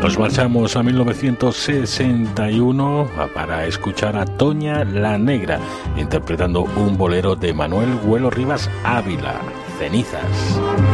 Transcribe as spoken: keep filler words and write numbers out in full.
Nos marchamos a mil novecientos sesenta y uno para escuchar a Toña la Negra interpretando un bolero de Manuel Güelo Rivas Ávila, Cenizas.